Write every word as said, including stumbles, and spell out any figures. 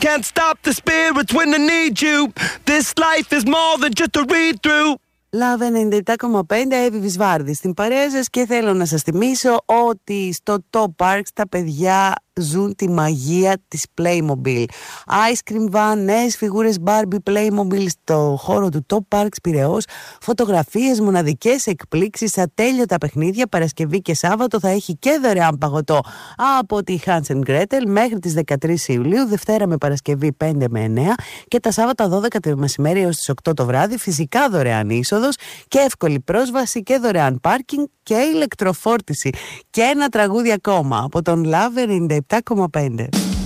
Can't stop the spirits when they need you. This life is more than just a read-through. Love ενενήντα επτά κόμμα πέντε, Εύη Βυσβάρδη στην παρέα σας και θέλω να σας θυμίσω ότι στο Top Parks τα παιδιά ζουν τη μαγεία της Playmobil. Ice Cream Van, νέες φιγούρες Barbie Playmobil στο χώρο του Top Parks Πειραιώς, φωτογραφίες, μοναδικές εκπλήξεις, ατέλειωτα παιχνίδια. Παρασκευή και Σάββατο θα έχει και δωρεάν παγωτό από τη Hans and Gretel μέχρι τις δεκατρείς Ιουλίου, Δευτέρα με Παρασκευή πέντε με εννέα και τα Σάββατα δώδεκα το μεσημέρι έως τις οκτώ το βράδυ. Φυσικά δωρεάν είσοδος και εύκολη πρόσβαση και δωρεάν πάρκινγκ και ηλεκτροφόρτιση. Και ένα τραγούδι ακόμα από τον Love ενενήντα επτά κόμμα πέντε.